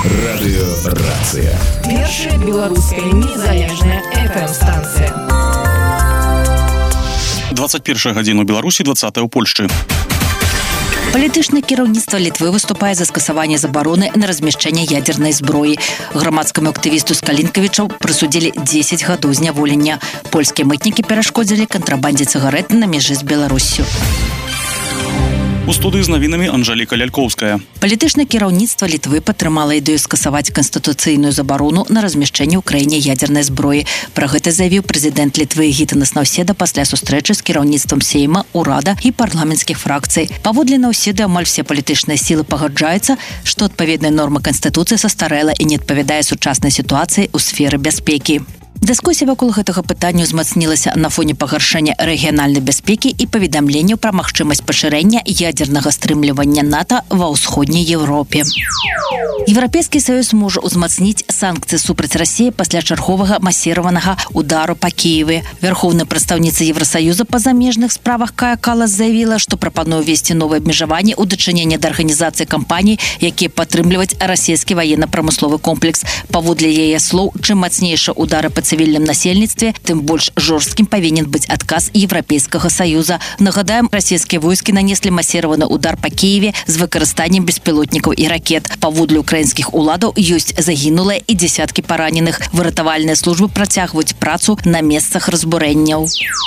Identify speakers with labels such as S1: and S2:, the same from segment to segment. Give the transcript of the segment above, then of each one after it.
S1: Радыёрацыя.
S2: Першая беларуская незалежная FM-станцыя.
S3: 21 гадзіну Беларусі, 20 ў Польшчы.
S4: Палітычнае кіраўніцтва Літвы выступае за скасаванне забароны на размяшчэнне ядзернай зброі. Грамадскаму актывісту з Калінкавічаў прысудзілі 10 гадоў зняволення. Польскія мытнікі перашкодзілі кантрабандзе цыгарэт на мяжы з Беларуссю.
S3: У студыі з навінамі Анжэліка Лялькоўская.
S4: Палітычнае кіраўніцтва Літвы падтрымала ідэю скасаваць канстытуцыйную забарону на размяшчэнне ў краіне ядзернай зброі. Пра гэта заявіў прэзідэнт Літвы Гітанас Наўседа пасля сустрэчы з кіраўніцтвам Сейма, урада і парламенцкіх фракцый. Паводле Наўседы амаль все палітычныя сілы пагаджаюцца, што адпаведная норма канстытуцыі састарэла і не адпавядае сучаснай сітуацыі ў сферы бяспекі. Дыскусія вакол гэтага пытання ўзмацнілася на фоне пагаршэння рэгіянальнай бяспекі і паведамленняў пра магчымасць пашырэння ядзернага стрымлівання НАТО ва ўсходняй Еўропе. Еўрапейскі саюз можа ўзмацніць санкцыі супраць Расіі пасля чарговага масіраванага удару па Кіеве. Вярхоўная прадстаўніца Еўрасаюза па замежных справах Кая Калас заявіла, што прапануе ўвесці новыя абмежаванні ў дачыненні да арганізацыі кампаній, якія падтрымліваюць расійскі ваенна-прамысловы комплекс. Паводле яе слоў, чым мацнейшы удары па цывільным насельніцтве, тым больш жорсткім павінен быць адказ Еўрапейскага саюза. Нагадаем, расійскія войскі нанеслі масіраваны удар па Кіеве з выкарыстаннем беспілотнікаў і ракет. Паводле украінскіх уладаў ёсць загінулыя і дзесяткі параненых. Выратавальныя службы працягваюць працу на месцах разбурэнняў.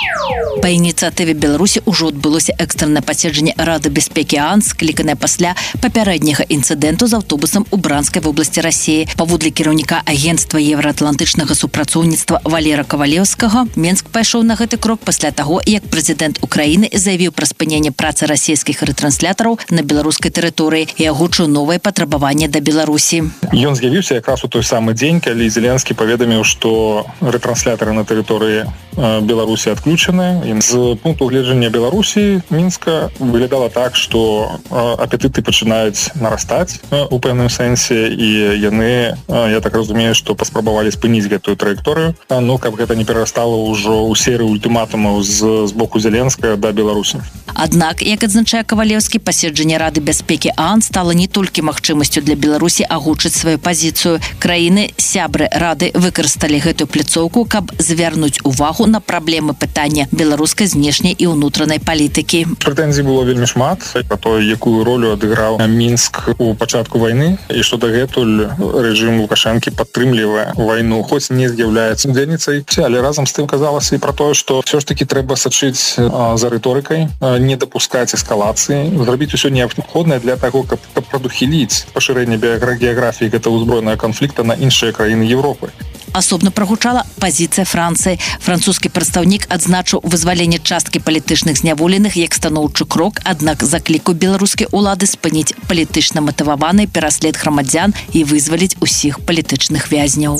S4: Па ініцыятыве Беларусі ўжо адбылося экстраннае паседжанне Рады бяспекі ААН, скліканае пасля папярэдняга інцыдэнту з аўтобусам у Бранскай вобласці Расіі. Паводле кіраўніка агенцтва еўраатлантычнага супрацоўніцтва Валера Кавалеўскага, Менск пайшоў на гэты крок пасля таго, як прэзідэнт Украіны заявіў пра спыненне працы расійскіх рэтранслятораў на беларускай тэрыторыі і агучыў новыя патрабаванні да Беларусі.
S5: Ён з'явіўся якраз у той самы дзень, калі Зеленскі паведаміў, што рэтранслятары на тэрыторыі Беларусі адключаны. І з пункту гледжання Беларусі Мінска выглядала так, што апетыты пачынаюць нарастаць у пэўным сэнсе, і яны, я так разумею, што паспрабавалі спыніць гэтую траекторыю, но каб гэта не перарастала ўжо ў серыю ультыматумаў з боку Зеленскага да Беларусі.
S4: Аднак, як адзначае Кавалеўскі, паседжанне Рады бяспекі ААН стала не толькі магчымасцю для Беларусі агучыць сваю пазіцыю. Краіны-сябры Рады выкарысталі гэтую пляцоўку, каб звярнуць увагу на праблемы пытання беларускай знешняй і ўнутранай палітыкі.
S5: Прэтэнзій было вельмі шмат пра тое, якую ролю адыграў Мінск у пачатку вайны, і што дагэтуль рэжым Лукашэнкі падтрымлівае вайну, хоць не з'яўляецца удзельніцай, але разам з тым казалася і пра тое, што ўсё ж такі трэба сачыць за рыторыкай, не дапускаць эскалацыі, зрабіць усё неабходнае для таго, каб прадухіліць пашырэнне геаграфіі гэтага ўзброенага канфлікта на іншыя краіны Еўропы.
S4: Асобна прагучала пазіцыя Францыі. Французскі прадстаўнік адзначыў вызваленне часткі палітычных зняволеных як станоўчы крок, аднак заклікаў беларускія ўлады спыніць палітычна матываваны пераслед грамадзян і вызваліць усіх палітычных вязняў.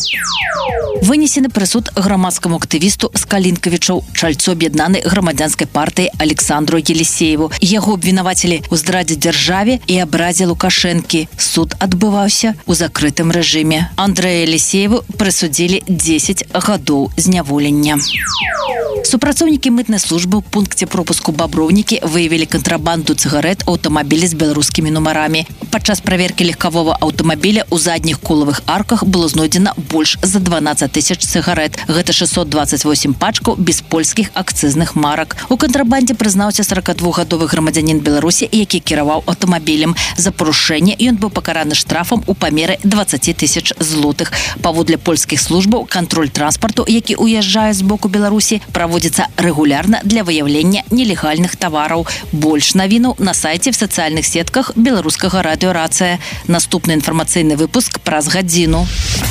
S4: Вынесены прысуд грамадскаму актывісту з Калінкавічаў, чальцу аб'яднанай грамадзянскай партыі Александру Елисееву. Яго абвінавацілі ў здрадзе дзяржаве і абразе Лукашэнкі. Суд адбываўся ў закрытым рэжыме. Андрэю Елисееву прысудзілі 10 гадоў зняволення. Супрацоўнікі мытнай службы ў пункце пропуску Баброўнікі выявілі кантрабанду цыгарэт у аўтамабілі з беларускімі нумарамі. Падчас праверкі легкавога аўтамабіля ў задніх колавых арках было знойдзена больш за 12 тысяч цыгарэт. Гэта 628 пачкаў без польскіх акцызных марак. У кантрабандзе прызнаўся 42-гадовы грамадзянін Беларусі, які кіраваў аўтамабілем. За парушэнне ён быў пакараны штрафам у памеры 20 тысяч злотых. Паводле польскіх службаў, кантроль транспарту, які уязджае з боку Беларусі, праводзіцца рэгулярна для выяўлення нелегальных тавараў. Больш навінаў на сайце в сацыяльных сетках беларускага радыёрацыя. Наступны інфармацыйны выпуск праз гадзіну.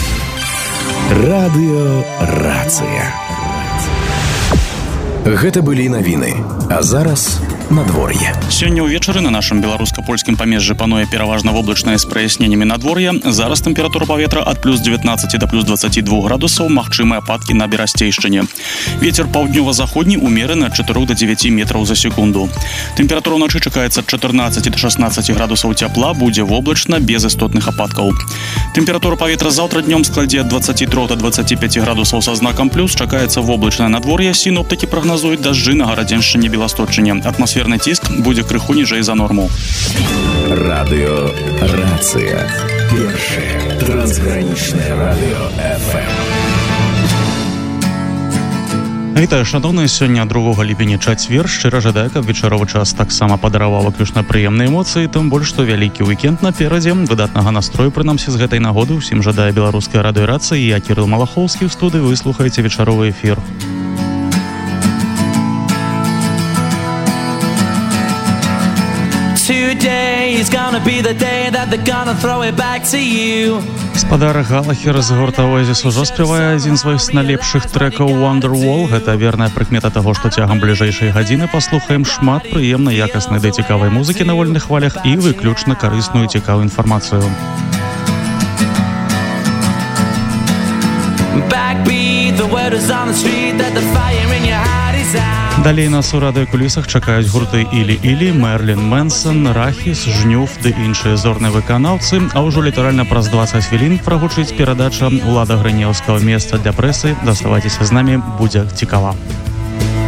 S1: Радыёрацыя. Гэта былі навіны. А зараз надвор'е.
S3: Сёння ўвечары на нашым беларуска-польскім памежжы пануе пераважна воблачнае з праясненнямі надвор'я. Зараз тэмпература паветра ад плюс 19 да плюс 22 градусаў, магчымыя ападкі на Берасцейшчыне. Вецер паўднёва-заходні умераны ад 4 до 9 метраў за секунду. Тэмпература ўначы чакаецца ад 14 до 16 градусаў цяпла, будзе воблачна, без істотных ападкаў. Тэмпература паветра заўтра днём складзе ад 23 до 25 градусаў са знакам плюс, чакаецца воблачнае надвор'е, сіноптыкі прагназуюць дажджы на Гарадзеншчыне, Беласточчыне. Атмасферны ціск будзе крыху ніжэй за норму.
S1: Радыёрацыя. Першее трансграничное радио FM.
S3: Вітаю, шановныя, сёння 2 ліпеня чацвер. Шчыра жадаю, каб вечаровы час таксама падараваў выключна прыемныя эмоцыі, тым больш, што вялікі уікенд наперадзе. Выдатнага настрою, прынамсі, з гэтай нагоды ўсім жадае беларуская радыёрацыя. Я Кірыл Малахоўскі, ў студыі вы слухаеце вечаровы эфір.
S6: Today's gonna be the day that they're gonna throw it back to you.
S3: Спадар Галахер з гурта Oasis ужо спявае адзін з сваіх найлепшых трэкаў Wonderwall. Гэта верная прыкмета таго, што цягам бліжэйшай гадзіны паслухаем шмат прыемнай, якаснай ды цікавай музыкі на вольных хвалях і выключна карысную цікавую інфармацыю.
S6: Backbeat, the word is on the street that the fire in your heart is out.
S3: Далей нас у радыёкулісах чакаюць гурты Ілі-Ілі, Мерлін Мэнсон, Рахіс, Жнюф ды іншыя зорныя выканаўцы, а ўжо літаральна праз 20 хвілін прагучыць перадача Улада Грынеўскага «Месца для прэсы». Заставайцеся з намі, будзе цікава.